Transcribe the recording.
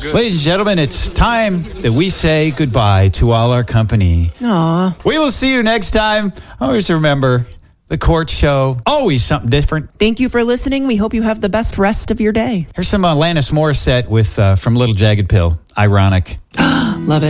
good. Ladies and gentlemen, it's time that we say goodbye to all our company. Aw. We will see you next time. Always remember, the Court Show, always something different. Thank you for listening. We hope you have the best rest of your day. Here's some Alanis Morissette with from Little Jagged Pill. Ironic.